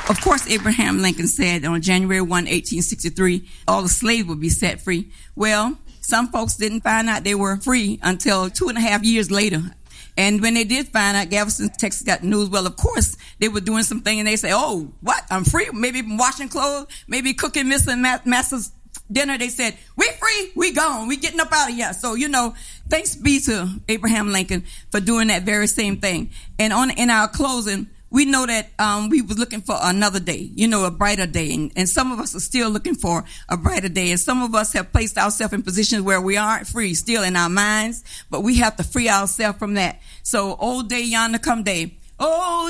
Of course, Abraham Lincoln said on January 1, 1863, all the slaves would be set free. Well, some folks didn't find out they were free until 2.5 years later. And when they did find out, Galveston, Texas got the news. Well, of course, they were doing something, and they say, oh, what? I'm free? Maybe washing clothes, maybe cooking Miss and Master's dinner. They said, we free, we gone, we getting up out of here. So, thanks be to Abraham Lincoln for doing that very same thing. And in our closing, we know that we was looking for another day, a brighter day. And some of us are still looking for a brighter day. And some of us have placed ourselves in positions where we aren't free still in our minds, but we have to free ourselves from that. So, old day yonder come day. Oh,